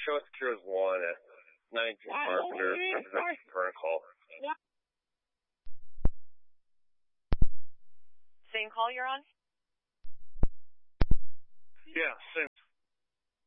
Show Secures 1 at 19 Carpenter. Represent current call. Same call you're on? Yeah, same.